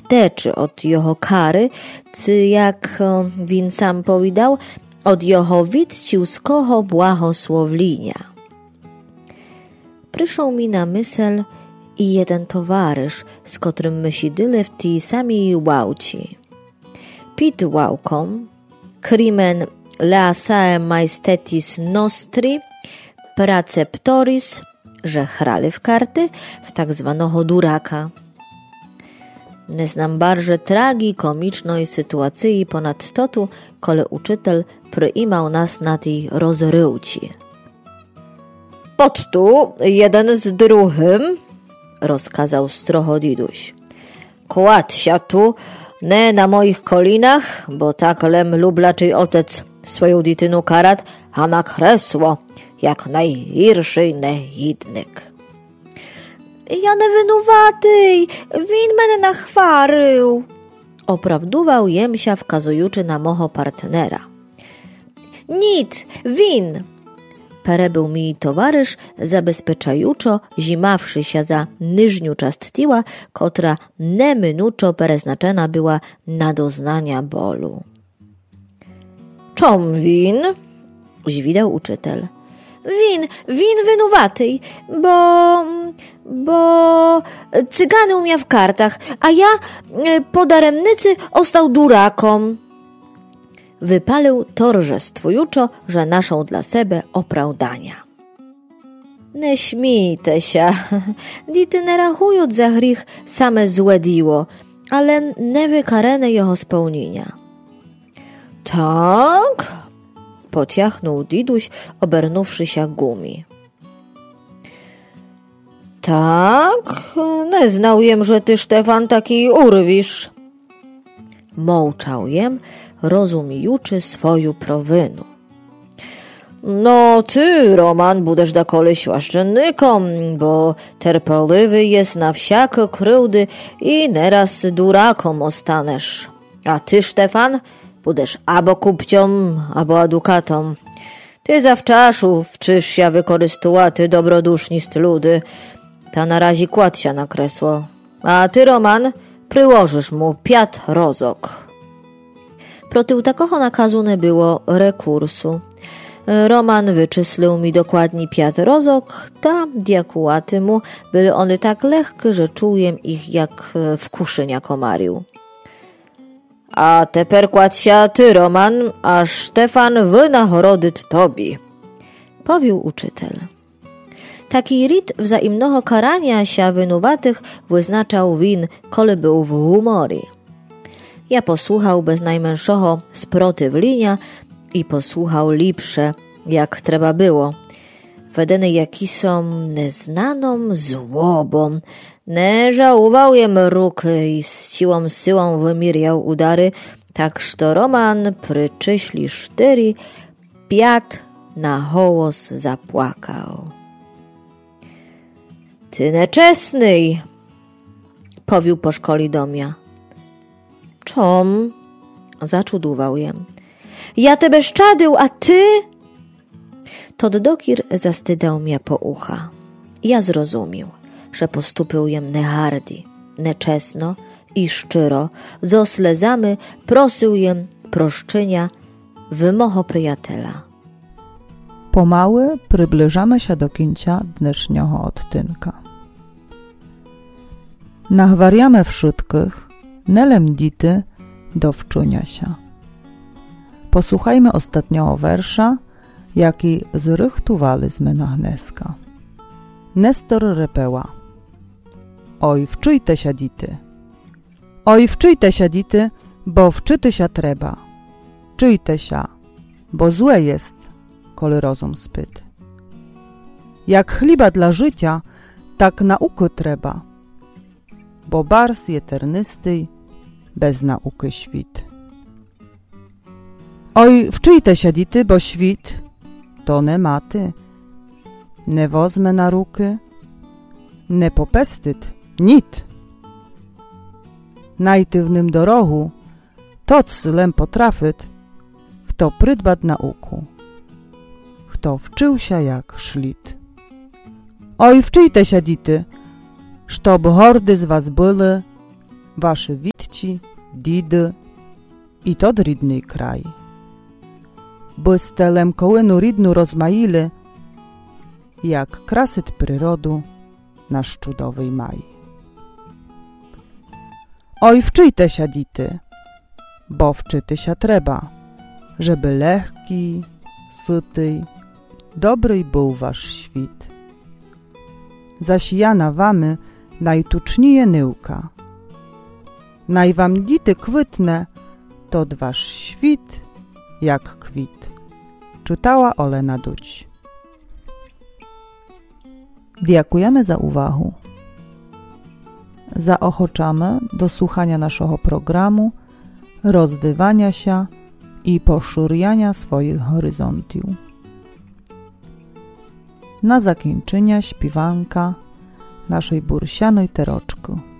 wteczy od jeho kary, cy jak він sam powiedział, od jeho widciuskoho błahosłowlinia. Przyszł mi na myśl i jeden towarzysz, z którym my siedli w tej samej łauci. Pit łauką, crimen leasae majestetis nostri, praceptoris, że hrali w karty w tak zwanego duraka. Nie znam barże tragikomicznej sytuacji ponadto tu, kole uczytel przyimał nas na tej rozryłci. Pod tu, jeden z drugim, rozkazał stroho diduś. Kładź się tu, nie na moich kolinach, bo tak lem lublaczej otec swoją ditynu karat, a ma kresło, jak najgirszy nehidnik. Ja nie winowatej, win mnie nachwarył, oprawdował jemsia wkazujący na moho partnera. Nit, win, perebył mi towarzysz, zabezpieczajuczo zimawszy się za niżniu czast tiła, kotra neminuczo pereznaczena była na doznania bolu. Czom win? Uźwidał uczytel. Win winowatej, bo cygany umia w kartach, a ja po daremnicy ostał durakom. Wypalił torżestwujuczo, że naszą dla sebe opravdania. Nie śmijte się, dity nie rachując za grzech same złe diło, ale nie wykarane jeho spełnienia. Tak? Pociachnął diduś, obernówszy się gumi. Tak? Nie znał jem, że ty, Stefan, taki urwisz. Mołczał jem, rozumijuczy swoją prowynu. No ty, Roman, budesz da kolej świaszczennikom, bo terpeliwy jest na wsiake krywdy i nieraz durakom ostanesz. A ty, Stefan, budesz abo kupciom, abo adukatom. Ty zawczaszu wczysz się wykorzystułaty dobrodusznist ludy, ta na razie kładź się na kresło. A ty, Roman, przyłożysz mu 5 rozok. Protył takoho nakazu nie było rekursu. Roman wyczyslił mi dokładnie 5 rozok, ta diakułaty mu były one tak lekkie, że czułem ich jak w kuszynia komarił. A teper kładź się ty, Roman, a Stefan wynagrodyt tobie, powił uczytel. Taki rit wzajemnego karania się winowatych wyznaczał win, kole był w humory. Ja posłuchał bez najmniejszego sprotywlenia i posłuchał lipsze, jak trzeba było. Wedeny jaki są neznaną złobą, nie żałował jem ruky i z siłą syłą wymierjał udary, tak że Roman pryczyśli 4, 5 na hołos zapłakał. Ty neczesny, powił po szkoli do mnie. Czom? Zaczudował jem. Ja tebe szczadył, a ty? Tod dokir zastydał mnie po ucha. Ja zrozumiał, że postupył jem nehardi, neczesno i szczyro, zo slezamy prosył jem proszczenia wymoho przyjatela. Pomału przybliżamy się do końca dnešního odtynka. Nahwariamy wszystkich, nelem dity do wczunia się. Posłuchajmy ostatniego wersza, jaki zrychtowaliśmy na Gneska. Nestor repeła. Oj, wczujte się dity. Oj, wczujte się dity, bo wczyty się trzeba. Czujte się, bo złe jest, kole rozum spyt. Jak chliba dla życia, tak nauky trzeba, bo bars je ternysty, bez nauky świt. Oj, wczujte się dity, bo świt to ne maty, ne wozme na ruky, ne popestyt, nit. Najtywnym dorogu, toc lem potrafyt, kto prydbat nauku, kto wczył się jak szlit. Oj, wczyjte się dity, sztob hordy z was były, wasze baci, didy i to rідний kraj. By z telem kołynu rідну rozmaili, jak krasyt przyrodu nasz czudowy maj. Oj, wczyjte się dity, bo wczyty się trzeba, żeby lehki, syty, dobry był wasz świt. Zasijana wamy najtucznije nyłka. Najwam dity kwytne, to wasz świt jak kwit. Czytała Olena Duć. Dziękujemy za uwagę. Zaochoczamy do słuchania naszego programu, rozwywania się i poszerzania swoich horyzontów. Na zakończenie śpiewanka naszej bursianej teroczki.